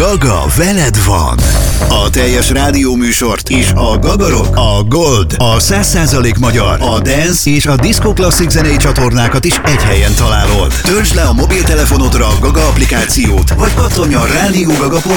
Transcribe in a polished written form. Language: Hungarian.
Gaga veled van. A teljes rádióműsort és a Gagarok, a Gold, a 100% magyar, a Dance és a Disco Classic zenei csatornákat is egy helyen találod. Töltsd le a mobiltelefonodra a Gaga applikációt, vagy kattanj a rádiógaga.hu